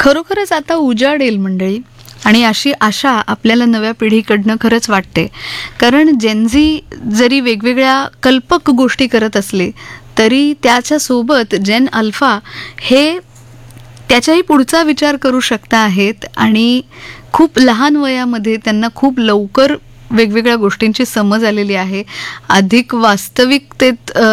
खरोखरच आता उजाडेल मंडळी, आणि अशी आशा आपल्याला नव्या पिढीकडनं खरंच वाटते. कारण जेनझी जरी वेगवेगळ्या कल्पक गोष्टी करत असले तरी त्याच्यासोबत जेन अल्फा हे त्याच्याही पुढचा विचार करू शकता आहेत आणि खूप लहान वयामध्ये त्यांना खूप लवकर वेगवेगळ्या गोष्टींची समज आलेली आहे. अधिक वास्तविकतेत